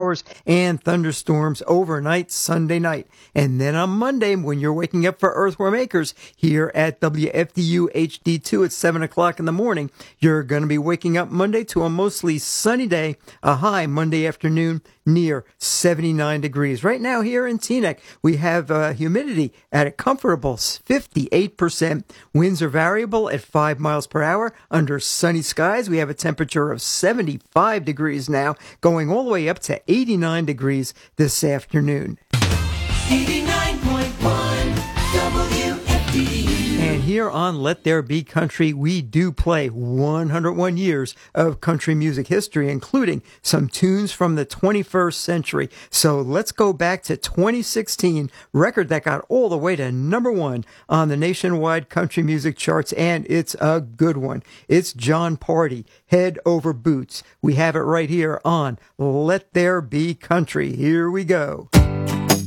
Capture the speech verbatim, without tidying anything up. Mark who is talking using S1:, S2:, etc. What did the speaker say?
S1: showers and thunderstorms overnight Sunday night. And then on Monday, when you're waking up for Earthworm Acres here at W F D U H D two at seven o'clock in the morning, you're going to be waking up Monday to a mostly sunny day, a high Monday afternoon near seventy-nine degrees. Right now here in Teaneck, we have uh, humidity at a comfortable fifty-eight percent. Winds are variable at five miles per hour under sunny skies. We have a temperature of seventy-five degrees now, going all the way up to eighty-nine degrees this afternoon.
S2: eighty-nine point one W F D U.
S1: And here on Let There Be Country, we do play one hundred one years of country music history, including some tunes from the twenty-first century. So let's go back to twenty sixteen, record that got all the way to number one on the nationwide country music charts, and it's a good one. It's Jon Pardi, Head Over Boots. We have it right here on Let There Be Country. Here we go.